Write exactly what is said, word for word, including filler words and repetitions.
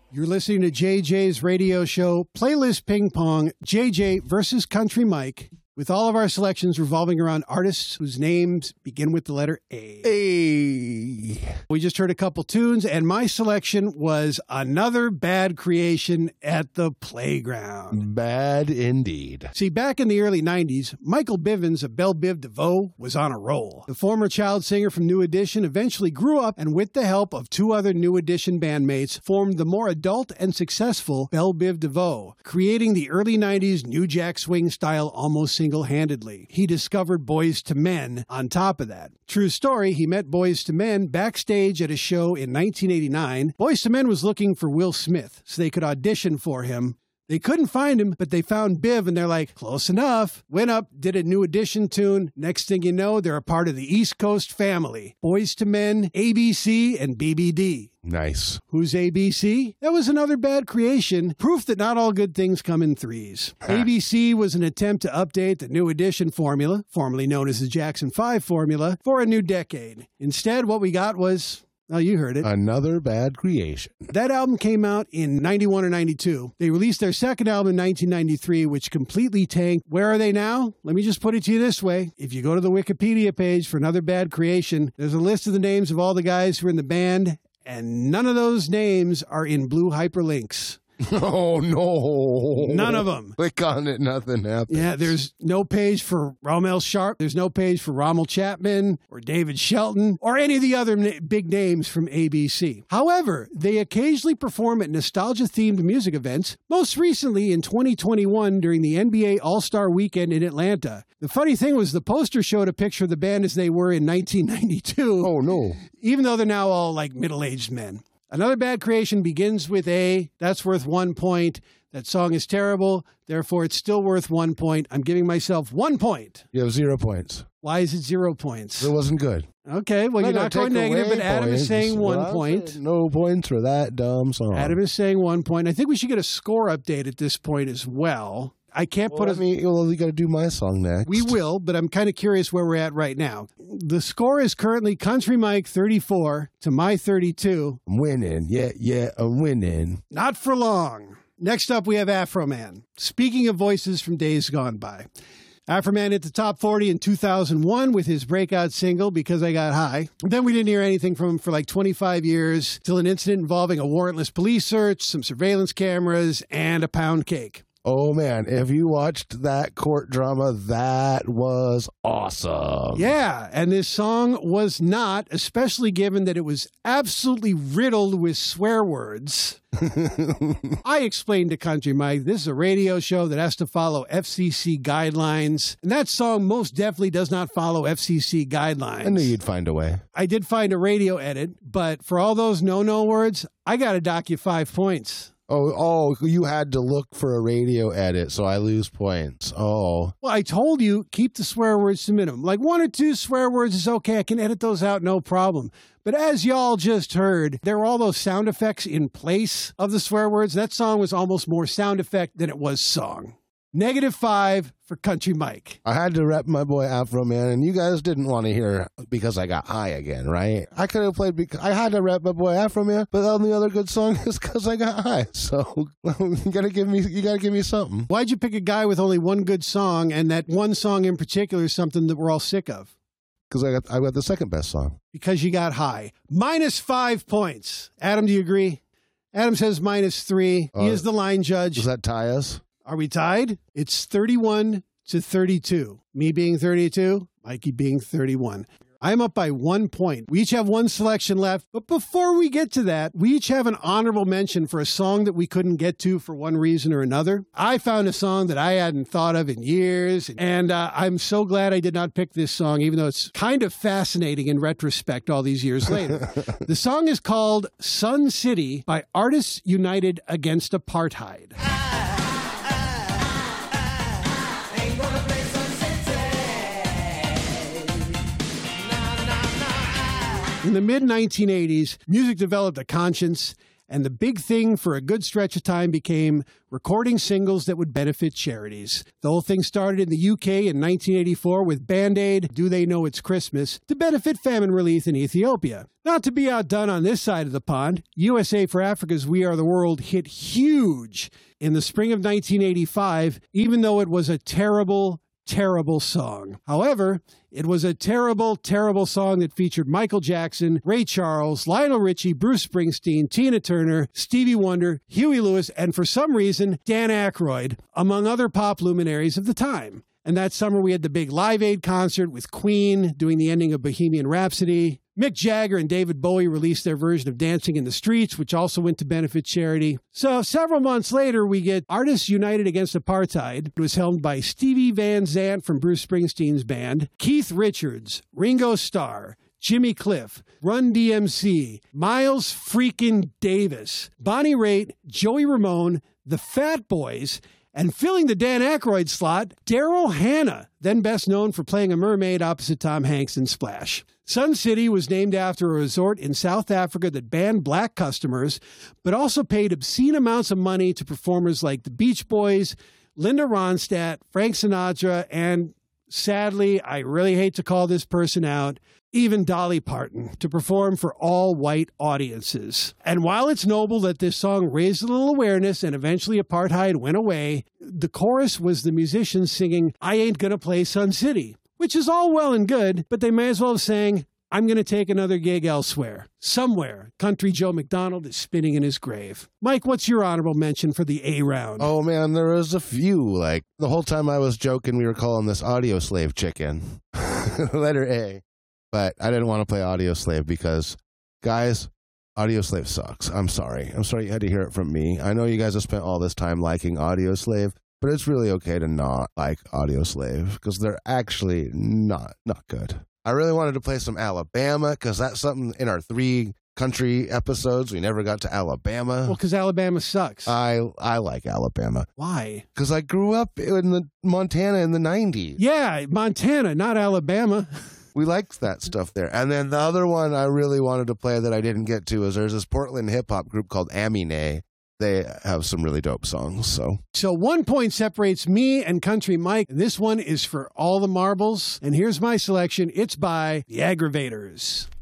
You're listening to J J's radio show, Playlist Ping Pong, J J versus Country Mike, with all of our selections revolving around artists whose names begin with the letter A. Hey. We just heard a couple tunes, and my selection was Another Bad Creation at the Playground. Bad indeed. See, back in the early nineties, Michael Bivins of Belle Biv DeVoe was on a roll. The former child singer from New Edition eventually grew up and, with the help of two other New Edition bandmates, formed the more adult and successful Belle Biv DeVoe, creating the early nineties New Jack Swing style almost single-handedly. He discovered Boyz two Men on top of that. True story, he met Boyz two Men backstage at a show in nineteen eighty-nine. Boyz two Men was looking for Will Smith so they could audition for him. They couldn't find him, but they found Biv, and they're like, close enough. Went up, did a New Edition tune. Next thing you know, they're a part of the East Coast family. Boyz two Men, A B C, and B B D. Nice. Who's A B C? That was Another Bad Creation. Proof that not all good things come in threes. A B C was an attempt to update the New Edition formula, formerly known as the Jackson five formula, for a new decade. Instead, what we got was... Oh, you heard it. Another Bad Creation. That album came out in ninety-one or ninety-two. They released their second album in nineteen ninety-three, which completely tanked. Where are they now? Let me just put it to you this way. If you go to the Wikipedia page for Another Bad Creation, there's a list of the names of all the guys who are in the band, and none of those names are in blue hyperlinks. Oh, no. None of them. Click on it, nothing happens. Yeah, there's no page for Rommel Sharp. There's no page for Rommel Chapman or David Shelton or any of the other na- big names from A B C. However, they occasionally perform at nostalgia-themed music events, most recently in twenty twenty-one during the N B A All-Star Weekend in Atlanta. The funny thing was the poster showed a picture of the band as they were in nineteen ninety-two. Oh, no. Even though they're now all like middle-aged men. Another Bad Creation begins with A. That's worth one point. That song is terrible. Therefore, it's still worth one point. I'm giving myself one point. You have zero points. Why is it zero points? It wasn't good. Okay, well, I'm you're not going negative, but Adam points. is saying one Well, point. No points for that dumb song. Adam is saying one point. I think we should get a score update at this point as well. I can't well, put a... I mean, well, you got to do my song next. We will, but I'm kind of curious where we're at right now. The score is currently Country Mike thirty-four to my thirty-two. I'm winning. Yeah, yeah, I'm winning. Not for long. Next up, we have Afro Man. Speaking of voices from days gone by. Afro Man hit the top forty in two thousand one with his breakout single, Because I Got High. Then we didn't hear anything from him for like twenty-five years, till an incident involving a warrantless police search, some surveillance cameras, and a pound cake. Oh, man, if you watched that court drama, that was awesome. Yeah, and this song was not, especially given that it was absolutely riddled with swear words. I explained to Country Mike, this is a radio show that has to follow F C C guidelines, and that song most definitely does not follow F C C guidelines. I knew you'd find a way. I did find a radio edit, but for all those no-no words, I got to dock you five points. Oh, oh, you had to look for a radio edit, so I lose points. Oh. Well, I told you, keep the swear words to minimum. Like one or two swear words is okay. I can edit those out, no problem. But as y'all just heard, there were all those sound effects in place of the swear words. That song was almost more sound effect than it was song. Negative five for Country Mike. I had to rep my boy Afro Man, and you guys didn't want to hear Because I Got High again, right? I could have played because I had to rep my boy Afro Man, but the only other good song is Because I Got High. So you gotta give me, you gotta give me something. Why'd you pick a guy with only one good song, and that one song in particular is something that we're all sick of? Because I got, I got the second best song. Because You Got High. Minus five points. Adam, do you agree? Adam says minus three. Uh, he is the line judge. Does that tie us? Are we tied? It's thirty-one to thirty-two. Me being thirty-two, Mikey being thirty-one. I'm up by one point. We each have one selection left. But before we get to that, we each have an honorable mention for a song that we couldn't get to for one reason or another. I found a song that I hadn't thought of in years, and uh, I'm so glad I did not pick this song, even though it's kind of fascinating in retrospect all these years later. The song is called Sun City by Artists United Against Apartheid. In the mid nineteen eighties, music developed a conscience, and the big thing for a good stretch of time became recording singles that would benefit charities. The whole thing started in the U K in nineteen eighty-four with Band-Aid, Do They Know It's Christmas, to benefit famine relief in Ethiopia. Not to be outdone on this side of the pond, U S A for Africa's We Are the World hit huge in the spring of nineteen eighty-five, even though it was a terrible, terrible song. However, it was a terrible, terrible song that featured Michael Jackson, Ray Charles, Lionel Richie, Bruce Springsteen, Tina Turner, Stevie Wonder, Huey Lewis, and for some reason, Dan Aykroyd, among other pop luminaries of the time. And that summer we had the big Live Aid concert with Queen doing the ending of Bohemian Rhapsody. Mick Jagger and David Bowie released their version of Dancing in the Streets, which also went to benefit charity. So several months later, we get Artists United Against Apartheid. It was helmed by Stevie Van Zandt from Bruce Springsteen's band, Keith Richards, Ringo Starr, Jimmy Cliff, Run D M C, Miles freaking Davis, Bonnie Raitt, Joey Ramone, the Fat Boys, and filling the Dan Aykroyd slot, Daryl Hannah, then best known for playing a mermaid opposite Tom Hanks in Splash. Sun City was named after a resort in South Africa that banned black customers, but also paid obscene amounts of money to performers like the Beach Boys, Linda Ronstadt, Frank Sinatra, and sadly, I really hate to call this person out, even Dolly Parton, to perform for all white audiences. And while it's noble that this song raised a little awareness and eventually apartheid went away, the chorus was the musicians singing, I Ain't Gonna Play Sun City, which is all well and good, but they may as well have sang, I'm going to take another gig elsewhere. Somewhere, Country Joe McDonald is spinning in his grave. Mike, what's your honorable mention for the A round? Oh, man, there was a few. Like, the whole time I was joking, we were calling this Audio Slave Chicken. Letter A. But I didn't want to play Audio Slave because, guys, Audio Slave sucks. I'm sorry. I'm sorry you had to hear it from me. I know you guys have spent all this time liking Audio Slave, but it's really okay to not like Audio Slave because they're actually not not good. I really wanted to play some Alabama because that's something in our three country episodes. We never got to Alabama. Well, because Alabama sucks. I I like Alabama. Why? Because I grew up in the Montana in the nineties. Yeah, Montana, not Alabama. We liked that stuff there. And then the other one I really wanted to play that I didn't get to is there's this Portland hip-hop group called Aminé. They have some really dope songs. So so one point separates me and Country Mike. This one is for all the marbles. And here's my selection. It's by The Aggravators.